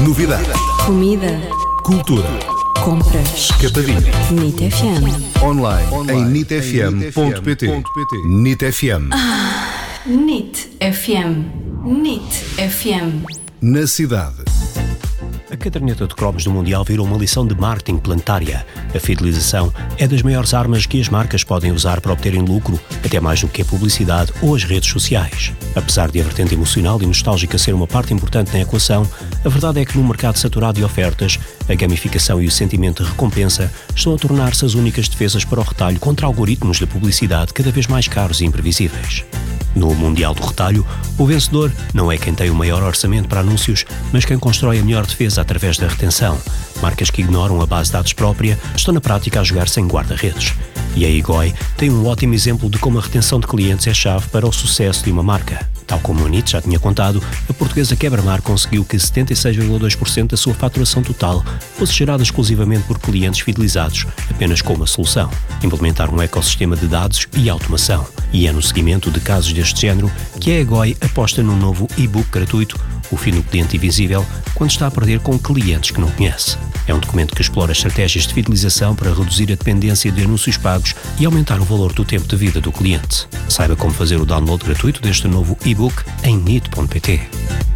Novidades. Comida. Cultura. Compras. Capadinha. NIT FM. Online em nitfm.pt. NIT FM. NIT FM. NIT FM. Na cidade. A caderneta de cromos do Mundial virou uma lição de marketing planetária. A fidelização é das maiores armas que as marcas podem usar para obterem lucro, até mais do que a publicidade ou as redes sociais. Apesar de a vertente emocional e nostálgica ser uma parte importante na equação, a verdade é que num mercado saturado de ofertas, a gamificação e o sentimento de recompensa estão a tornar-se as únicas defesas para o retalho contra algoritmos de publicidade cada vez mais caros e imprevisíveis. No Mundial do Retalho, o vencedor não é quem tem o maior orçamento para anúncios, mas quem constrói a melhor defesa através da retenção. Marcas que ignoram a base de dados própria estão na prática a jogar sem guarda-redes. E a Egoi tem um ótimo exemplo de como a retenção de clientes é chave para o sucesso de uma marca. Tal como a NIT já tinha contado, a portuguesa Quebra-Mar conseguiu que 76,2% da sua faturação total fosse gerada exclusivamente por clientes fidelizados, apenas com uma solução: implementar um ecossistema de dados e automação. E é no seguimento de casos deste género que a Egoi aposta num novo e-book gratuito, O Fim do Cliente Invisível, quando está a perder com clientes que não conhece. É um documento que explora estratégias de fidelização para reduzir a dependência de anúncios pagos e aumentar o valor do tempo de vida do cliente. Saiba como fazer o download gratuito deste novo e-book em nit.pt.